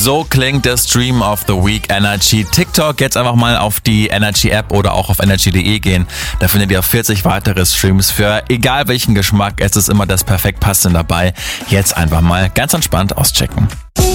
So klingt der Stream of the Week Energy TikTok. Jetzt einfach mal auf die Energy App oder auch auf energy.de gehen. Da findet ihr 40 weitere Streams für egal welchen Geschmack. Es ist immer das perfekt passende dabei. Jetzt einfach mal ganz entspannt auschecken.